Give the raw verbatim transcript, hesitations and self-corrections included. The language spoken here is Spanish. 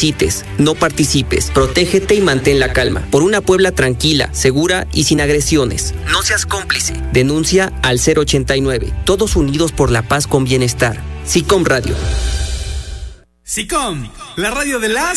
incites, no participes, protégete y mantén la calma. Por una Puebla tranquila, segura y sin agresiones. No seas cómplice. Denuncia al cero ochenta y nueve. Todos unidos por la paz con bienestar. SICOM Radio. SICOM, la radio de las...